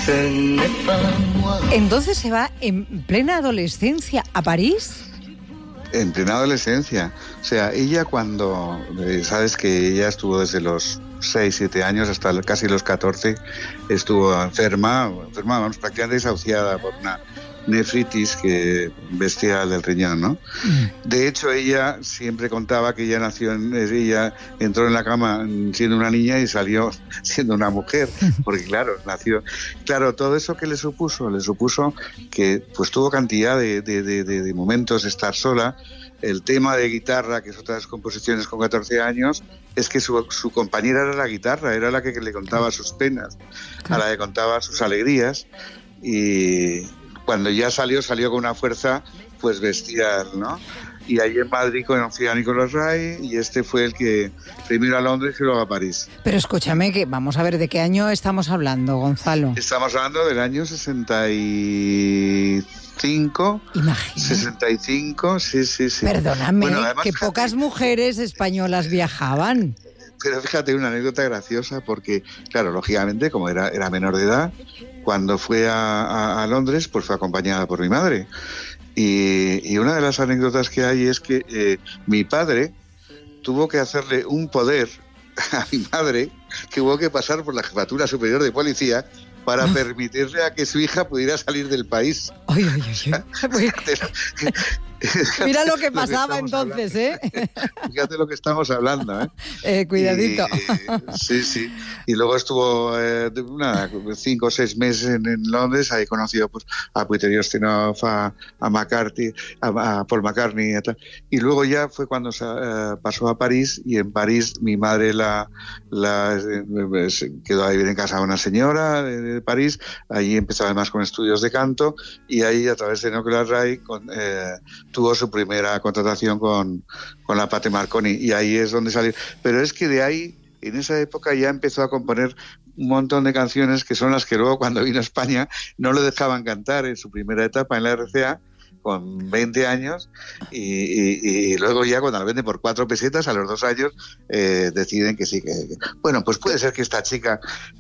Entonces se va en plena adolescencia a París. En plena adolescencia. O sea, ella cuando... sabes que ella estuvo desde los 6, 7 años hasta casi los 14, estuvo enferma, vamos, prácticamente desahuciada por una nefritis que bestial del riñón, ¿no? De hecho, ella siempre contaba que ella entró en la cama siendo una niña y salió siendo una mujer, porque claro, todo eso que le supuso que pues tuvo cantidad de momentos de estar sola. El tema de guitarra, que es otra de las composiciones con 14 años, es que su compañera era la guitarra, era la que le contaba sus penas, a la que contaba sus alegrías, y cuando ya salió con una fuerza pues bestial, ¿no? Y ahí en Madrid conocí a Nicolas Ray, y este fue el que primero a Londres y luego a París. Pero escúchame, que vamos a ver de qué año estamos hablando, Gonzalo. Estamos hablando del año 65. Imagínate. 65, sí. Perdóname, bueno, además, que pocas mujeres españolas viajaban. Pero fíjate, una anécdota graciosa, porque, claro, lógicamente, como era menor de edad, cuando fue a Londres, pues fue acompañada por mi madre. Y una de las anécdotas que hay es que mi padre tuvo que hacerle un poder a mi madre, que hubo que pasar por la Jefatura Superior de Policía para permitirle a que su hija pudiera salir del país. Ay. Mira lo que pasaba entonces, Fíjate lo que estamos hablando, cuidadito. Sí. Y luego estuvo 5 o 6 meses en Londres, ahí conoció pues a Peter Ustinov, a McCartney, a Paul McCartney y tal. Y luego ya fue cuando pasó a París, y en París mi madre quedó a vivir en casa de una señora de París. Allí empezó además con estudios de canto, y ahí a través de Nicolas Ray tuvo su primera contratación con la Pate Marconi, y ahí es donde salió. Pero es que de ahí, en esa época, ya empezó a componer un montón de canciones que son las que luego, cuando vino a España, no le dejaban cantar en su primera etapa en la RCA, con 20 años, y luego ya cuando la venden por 4 pesetas, a los 2 años, deciden que sí, que bueno, pues puede ser que esta chica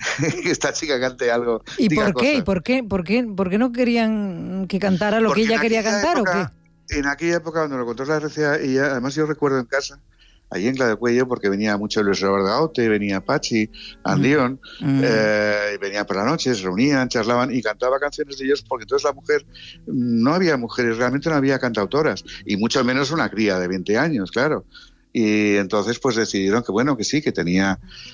cante algo. ¿Y por qué? ¿Y por qué no querían que cantara lo que ella quería cantar, época, o qué? En aquella época, cuando lo contó la RCA, ella, además yo recuerdo en casa, allí en Clavecuello, porque venía mucho Luis Eduardo Gaute, venía Pachi, Andión, y venía por la noche, se reunían, charlaban y cantaba canciones de ellos, porque entonces la mujer, no había mujeres, realmente no había cantautoras, y mucho menos una cría de 20 años, claro. Y entonces pues decidieron que bueno, que sí, que tenía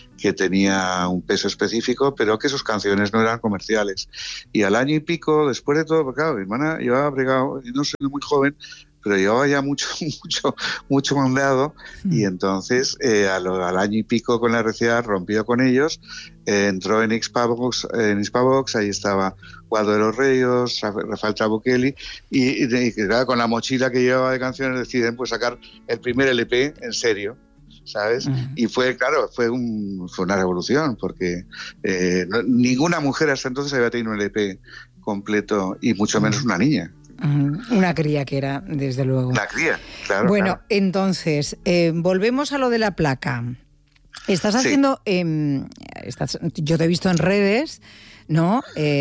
un peso específico, pero que sus canciones no eran comerciales. Y al año y pico, después de todo, porque claro, mi hermana llevaba bregado, y no siendo muy joven, pero llevaba ya mucho mandado, y entonces al año y pico con la RCA rompió con ellos, entró en Hispavox, ahí estaba Waldo de los Ríos, Rafael Trabuchelli, y claro, con la mochila que llevaba de canciones deciden pues sacar el primer LP en serio, ¿sabes? Y fue una revolución, porque ninguna mujer hasta entonces había tenido un LP completo, y mucho menos una niña. Una cría que era, desde luego. La cría, claro. Bueno, claro. Entonces, volvemos a lo de la placa. Estás haciendo... yo te he visto en redes, ¿no?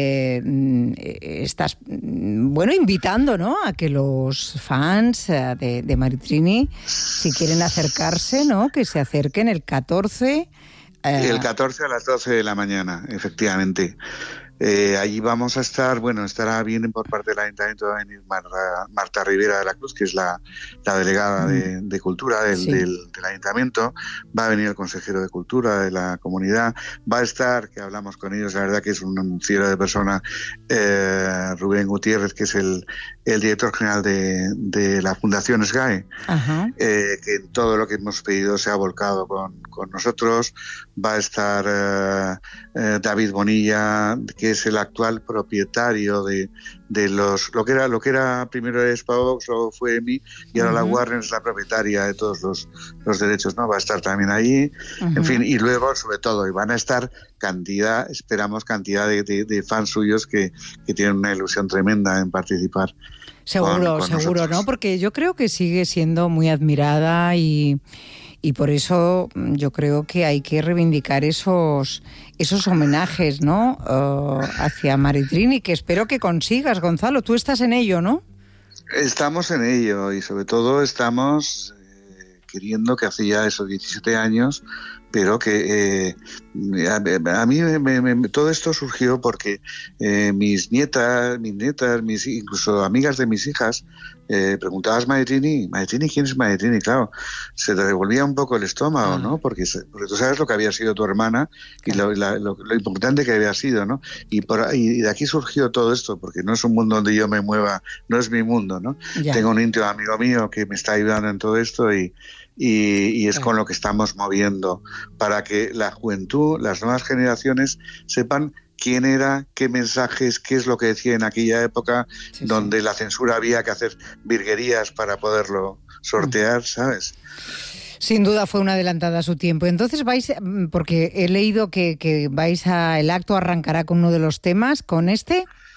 Estás, invitando, ¿no?, a que los fans de Maritrini, si quieren acercarse, ¿no?, que se acerquen el 14... El 14 a las 12 de la mañana, efectivamente. Allí vamos a estar, estará bien por parte del Ayuntamiento, va a venir Marta Rivera de la Cruz, que es la delegada de Cultura del Ayuntamiento, va a venir el consejero de Cultura de la comunidad, va a estar, que hablamos con ellos, la verdad que es un fiero de persona, Rubén Gutiérrez, que es el director general de la Fundación SGAE, que todo lo que hemos pedido se ha volcado con nosotros. Va a estar David Bonilla, que es el actual propietario de lo que era primero Hispavox, luego fue EMI, y ahora la Warner es la propietaria de todos los derechos, ¿no? Va a estar también allí, en fin, y luego sobre todo, y van a estar esperamos cantidad de fans suyos que tienen una ilusión tremenda en participar. Seguro, ¿no? Porque yo creo que sigue siendo muy admirada y y por eso yo creo que hay que reivindicar esos homenajes, ¿no? Hacia Maritrini, que espero que consigas, Gonzalo. Tú estás en ello, ¿no? Estamos en ello y sobre todo estamos queriendo, que hace ya esos 17 años, pero que a mí todo esto surgió porque mis nietas, incluso amigas de mis hijas, preguntabas Maritrini, ¿quién es Maritrini? Claro, se te revolvía un poco el estómago, ¿no? Porque tú sabes lo que había sido tu hermana y lo importante que había sido, ¿no? Y de aquí surgió todo esto, porque no es un mundo donde yo me mueva, no es mi mundo, ¿no? Ya. Tengo un íntimo amigo mío que me está ayudando en todo esto y es con lo que estamos moviendo para que la juventud, las nuevas generaciones sepan quién era, qué mensajes, qué es lo que decía en aquella época donde la censura había que hacer virguerías para poderlo sortear, ¿sabes? Sin duda fue una adelantada a su tiempo. Entonces vais, porque he leído que el acto arrancará con uno de los temas, ¿con este?